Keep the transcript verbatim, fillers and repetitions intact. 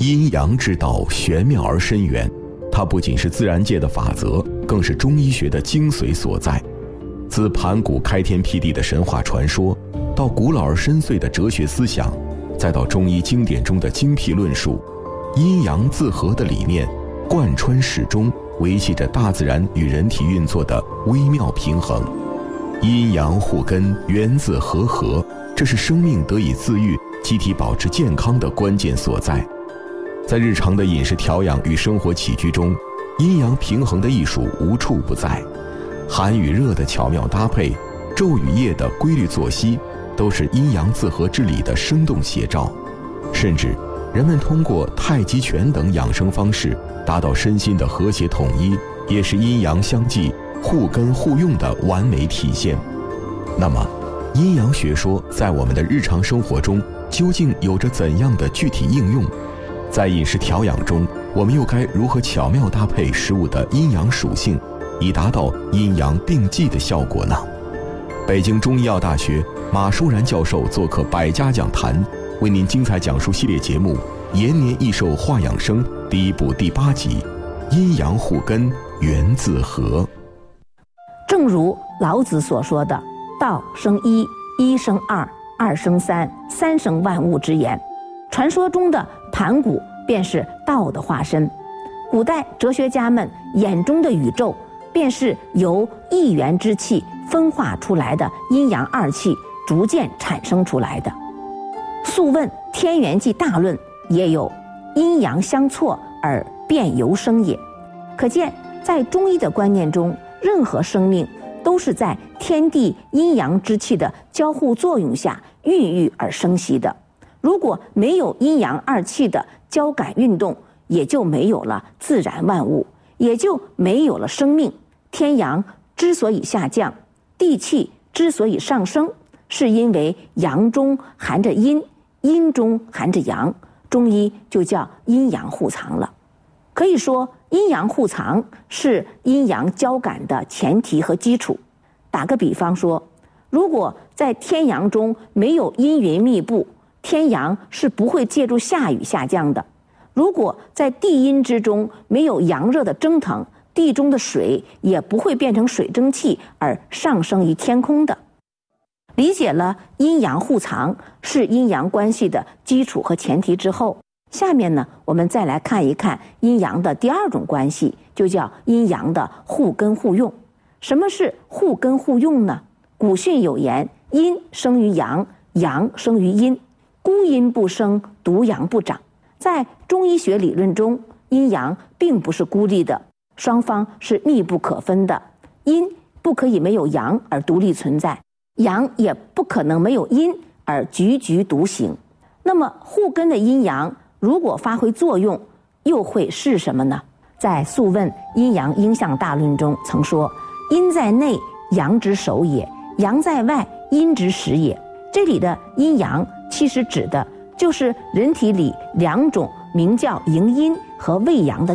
阴阳之道玄妙而深远，它不仅是自然界的法则，更是中医学的精髓所在。自盘古开天辟地的神话传说，到古老而深邃的哲学思想，再到中医经典中的精辟论述，阴阳自合的理念贯穿始终，维系着大自然与人体运作的微妙平衡。阴阳互根，源自和合，这是生命得以自愈、机体保持健康的关键所在。在日常的饮食调养与生活起居中，阴阳平衡的艺术无处不在。寒与热的巧妙搭配，昼与夜的规律作息，都是阴阳自合之理的生动写照。甚至人们通过太极拳等养生方式达到身心的和谐统一，也是阴阳相济、互根互用的完美体现。那么阴阳学说在我们的日常生活中究竟有着怎样的具体应用？在饮食调养中，我们又该如何巧妙搭配食物的阴阳属性，以达到阴阳并济的效果呢？北京中医药大学马舒然教授做客百家讲坛，为您精彩讲述系列节目《延年益寿话养生》第一部第八集：阴阳互根，源自和。 正如老子所说的“道生一，一生二，二生三，三生万物”之言，传说中的盘古便是道的化身。古代哲学家们眼中的宇宙，便是由一元之气分化出来的阴阳二气逐渐产生出来的。《素问·天元纪大论》也有“阴阳相错而变由生也”。可见，在中医的观念中，任何生命都是在天地阴阳之气的交互作用下孕育而生息的。如果没有阴阳二气的交感运动，也就没有了自然万物，也就没有了生命。天阳之所以下降，地气之所以上升，是因为阳中含着阴，阴中含着阳，中医就叫阴阳互藏了。可以说，阴阳互藏是阴阳交感的前提和基础。打个比方说，如果在天阳中没有阴云密布，天阳是不会借助下雨下降的。如果在地阴之中没有阳热的蒸腾，地中的水也不会变成水蒸气而上升于天空的。理解了阴阳互藏是阴阳关系的基础和前提之后，下面呢，我们再来看一看阴阳的第二种关系，就叫阴阳的互根互用。什么是互根互用呢？古训有言：阴生于阳，阳生于阴，孤阴不生，独阳不长。在中医学理论中，阴阳并不是孤立的，双方是密不可分的。阴不可以没有阳而独立存在，阳也不可能没有阴而踽踽独行。那么互根的阴阳如果发挥作用，又会是什么呢？在《素问·阴阳应象大论》中曾说：“阴在内，阳之守也；阳在外，阴之始也。”这里的阴阳其实指的就是人体里两种名叫营阴和卫阳的